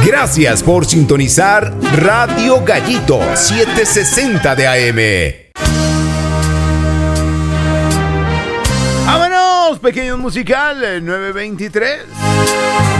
Gracias por sintonizar Radio Gallito 760 de AM. ¡Vámonos! Pequeño musical 923.